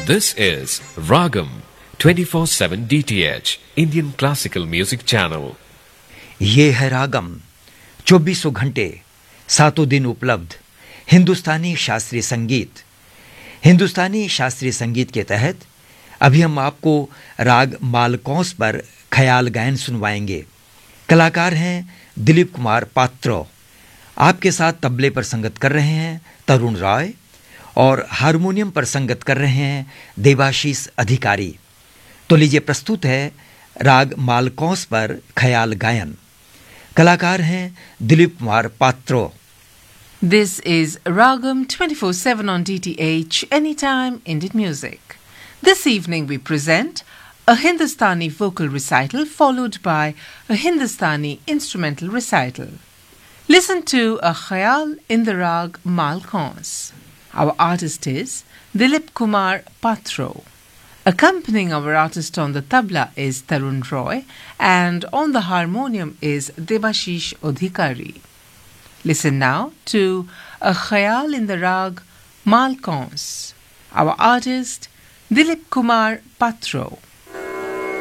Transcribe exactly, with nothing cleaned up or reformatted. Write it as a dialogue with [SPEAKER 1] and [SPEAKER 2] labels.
[SPEAKER 1] This is Ragam twenty-four seven D T H Indian Classical Music Channel.
[SPEAKER 2] ये है रागम, चौबीसों घंटे सातों दिन उपलब्ध हिंदुस्तानी शास्त्रीय संगीत। हिंदुस्तानी शास्त्रीय संगीत के तहत अभी हम आपको राग मालकौंस पर ख्याल गायन सुनवाएंगे। कलाकार हैं दिलीप कुमार पात्रो। आपके साथ तबले पर संगत कर रहे हैं तरुण रॉय और हारमोनियम पर संगत कर रहे हैं देवाशीष अधिकारी। तो लीजिए प्रस्तुत है राग मालकौंस पर ख्याल गायन। कलाकार हैं Dilip Kumar Patro.
[SPEAKER 3] This is Ragam twenty-four seven on D T H, Anytime Indian Music. This evening we present a Hindustani vocal recital followed by a Hindustani instrumental recital. Listen to a Khayal in the Rag Malkauns. Our artist is Dilip Kumar Patro. Accompanying our artist on the tabla is Tarun Roy and on the harmonium is Debashish Adhikari. Listen now to a Khayal in the Rag Malkauns. Our artist Dilip Kumar Patro.